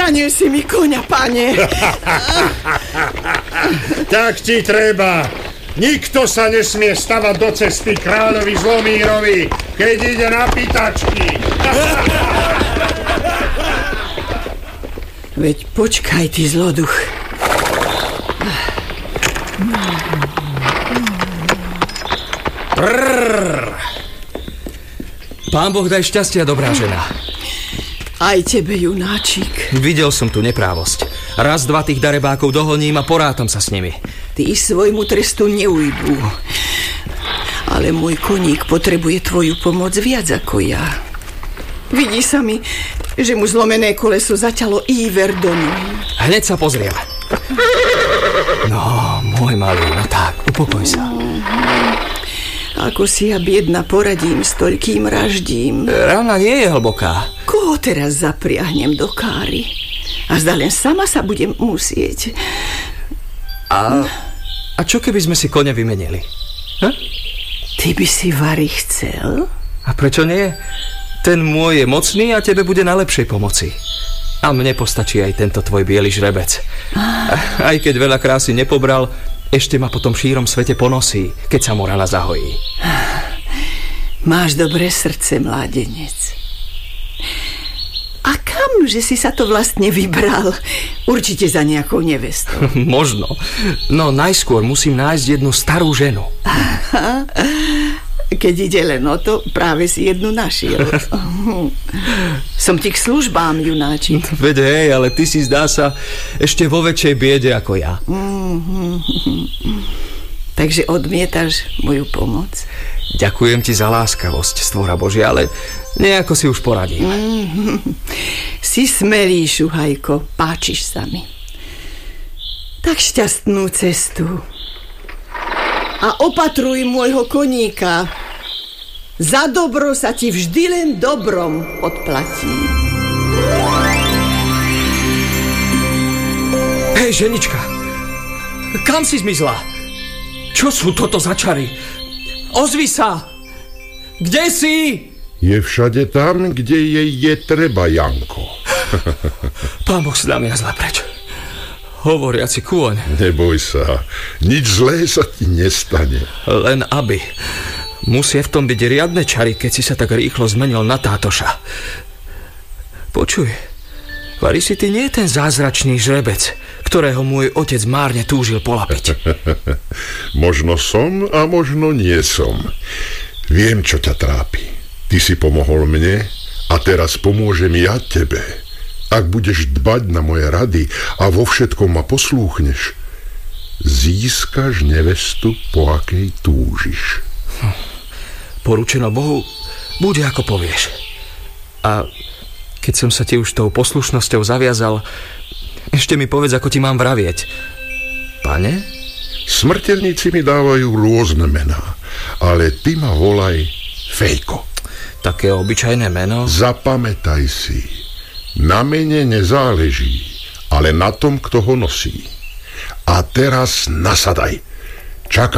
Zranil si mi koňa, pane. Tak ti treba. Nikto sa nesmie stavať do cesty kráľovi Zlomírovi, keď ide na pýtačky. Veď počkaj, ty zloduch. Pán Boh daj šťastia, dobrá žena. Aj tebe, junáčik. Videl som tu neprávosť. Raz, dva tých darebákov dohoním a porátam sa s nimi. Tí svojmu trestu neujdu. Ale môj koník potrebuje tvoju pomoc viac ako ja. Vidí sa mi, že mu zlomené koleso zaťalo Íver do nohy. Hneď sa pozrieme. No, môj malý, no tak, upokoj sa. Ako si ja biedna poradím s toľkým raždím. Rána nie je hlboká. Koho teraz zapriahnem do káry? A zda len sama sa budem musieť. A čo keby sme si kone vymenili? Ty by si Vary chcel? A prečo nie? Ten môj je mocný a tebe bude na lepšej pomoci. A mne postačí aj tento tvoj biely žrebec. Aj keď veľa krásy nepobral, ešte ma po tom šírom svete ponosí, keď sa mu rana zahojí. Máš dobré srdce, mládenec. A kam, že si sa to vlastne vybral? Určite za nejakou nevestou. Možno. No najskôr musím nájsť jednu starú ženu. Keď ide len o to, práve si jednu našiel. Som ti k službám, junáčik. Veď hej, ale ty si, zdá sa, ešte vo väčšej biede ako ja. Takže odmietaš moju pomoc? Ďakujem ti za láskavosť, stvora Božia, ale nejako si už poradím. Si smelý, šuhajko, páčiš sa mi. Tak šťastnú cestu. A opatruj môjho koníka. Za dobro sa ti vždy len dobrom odplatí. Hej, ženička, kam si zmizla? Čo sú toto za čary? Ozvi sa! Kde si? Je všade tam, kde jej je treba, Janko. Pán Boh si dá mi zle preč. Hovoriaci kôň. Neboj sa, nič zlé sa ti nestane. Len aby. Musia v tom byť riadne čary, keď si sa tak rýchlo zmenil na tátoša. Počuj, Vary, si ty nie je ten zázračný žrebec, ktorého môj otec márne túžil polapiť. Možno som a možno nie som. Viem, čo ťa trápi. Ty si pomohol mne a teraz pomôžem ja tebe. Ak budeš dbať na moje rady a vo všetkom ma poslúchneš, získaš nevestu, po akej túžiš. Poručeno Bohu, bude ako povieš. A keď som sa ti už tou poslušnosťou zaviazal, ešte mi povedz, ako ti mám vravieť. Pane? Smrteľníci mi dávajú rôzne mená, ale ty ma volaj Fejko. Také obyčajné meno? Zapamätaj si. Na mene nezáleží, ale na tom, kto ho nosí. A teraz nasadaj. Čakaj.